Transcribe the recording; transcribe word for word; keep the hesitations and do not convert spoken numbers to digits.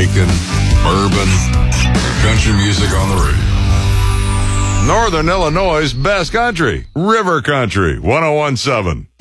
bacon, bourbon, country music on the radio. Northern Illinois' best country, River Country, one oh one point seven.